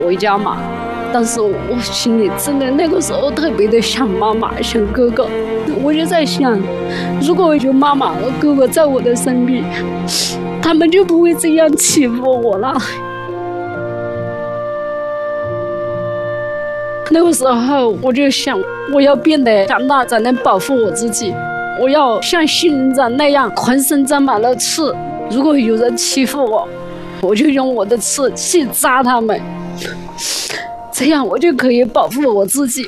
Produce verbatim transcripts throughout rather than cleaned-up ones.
回家嘛。但是我心里真的那个时候特别的想妈妈，想哥哥。我就在想，如果有妈妈和哥哥在我的身边，他们就不会这样欺负我了。那个时候我就想，我要变得强大，才能保护我自己。我要像仙人掌那样浑身长满了刺，如果有人欺负我，我就用我的刺去扎他们，这样我就可以保护我自己。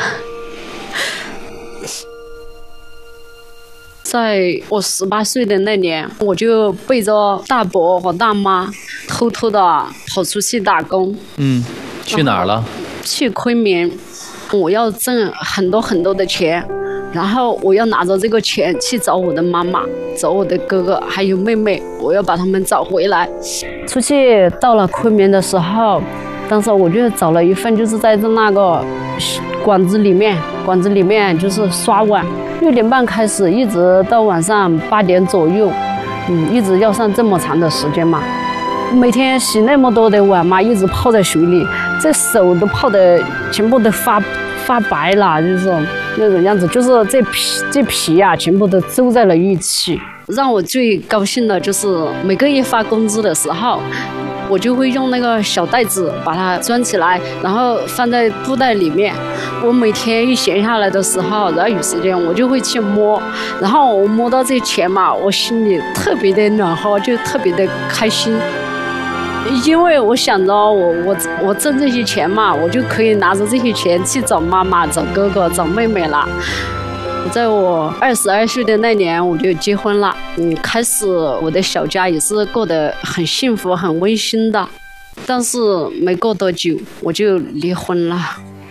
在我十八岁的那年，我就背着大伯和大妈，偷偷的跑出去打工。 嗯，去哪儿了？ 去昆明。我要挣很多很多的钱，然后我要拿着这个钱去找我的妈妈，找我的哥哥还有妹妹，我要把他们找回来。出去到了昆明的时候，当时我就找了一份，就是在那个馆子里面，馆子里面就是刷碗，六点半开始，一直到晚上八点左右，嗯，一直要上这么长的时间嘛。每天洗那么多的碗嘛，一直泡在水里，这手都泡的全部都发发白了，就是那种样子，就是这皮这皮啊，全部都皱在了一起。让我最高兴的就是每个月发工资的时候，我就会用那个小袋子把它装起来，然后放在布袋里面。我每天一闲下来的时候，然后有时间我就会去摸，然后我摸到这钱嘛，我心里特别的暖和，就特别的开心。因为我想着我我我挣这些钱嘛，我就可以拿着这些钱去找妈妈、找哥哥、找妹妹了。在我二十二岁的那年，我就结婚了。嗯，开始我的小家也是过得很幸福、很温馨的。但是没过多久，我就离婚了。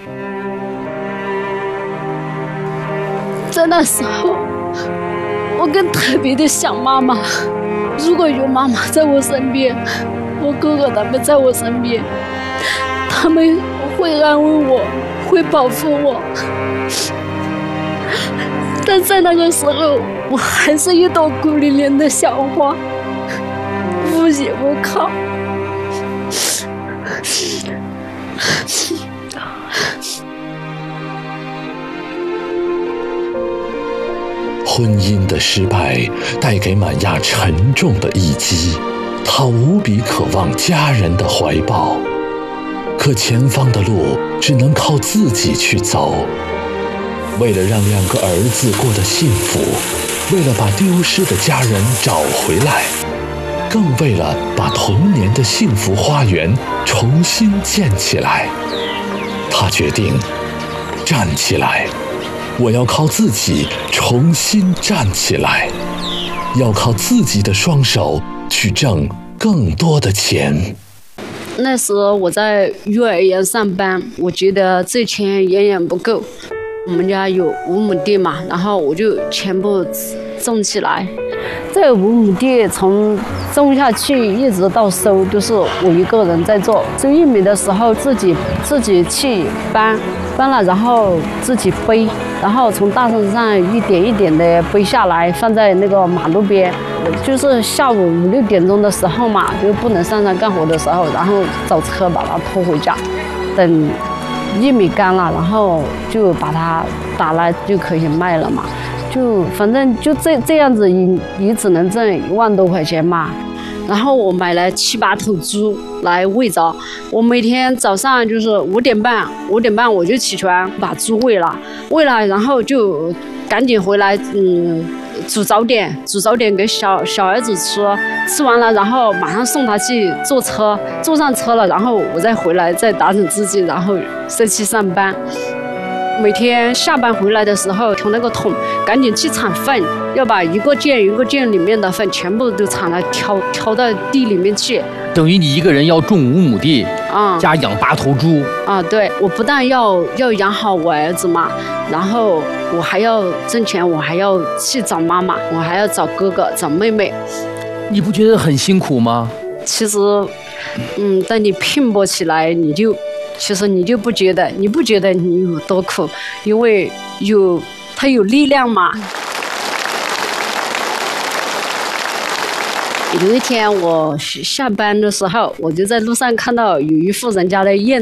在那时候，我更特别的想妈妈。如果有妈妈在我身边，我哥哥他们在我身边，他们会安慰我，会保护我。但在那个时候，我还是一朵孤零零的小花，无依无靠。 婚姻的失败带给满亚沉重的一击，他无比渴望家人的怀抱，可前方的路只能靠自己去走。为了让两个儿子过得幸福，为了把丢失的家人找回来，更为了把童年的幸福花园重新建起来，他决定站起来。我要靠自己重新站起来，要靠自己的双手去挣更多的钱。 那时候我在幼儿园上班，我觉得这钱远远不够。我们家有五亩地嘛，然后我就全部种起来。这五亩地从种下去一直到收，都是我一个人在做。收玉米的时候，自己自己去搬，搬了然后自己背，然后从大山上一点一点的背下来，放在那个马路边。就是下午五六点钟的时候嘛，就不能上山干活的时候，然后找车把它拖回家，等玉米干了，然后就把它打来就可以卖了嘛。就反正就这这样子，你你只能挣一万多块钱嘛。然后我买了七八头猪来喂着，我每天早上就是五点半，五点半我就起床把猪喂了，喂了然后就赶紧回来，嗯，煮早点，煮早点给小小儿子吃，吃完了然后马上送他去坐车，坐上车了，然后我再回来再打整自己，然后再去上班。每天下班回来的时候，从那个桶赶紧去铲粪，要把一个圈一个圈里面的粪全部都铲了，挑挑到地里面去。 等于你一个人要种五亩地， 啊、嗯， 加养八头猪。 啊，对，我不但要要养好我儿子嘛，然后我还要挣钱，我还要去找妈妈，我还要找哥哥找妹妹。 你不觉得很辛苦吗？ 其实，嗯，当你拼搏起来，你就。其实你就不觉得，你不觉得你有多苦，因为有他有力量嘛。 有一天我下班的时候，我就在路上看到有一户人家的燕